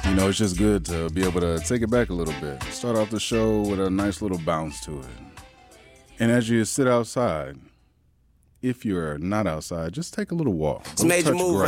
You know, it's just good to be able to take it back a little bit. Start off the show with a nice little bounce to it. And as you sit outside, if you're not outside, just take a little walk. It's Major Move grass.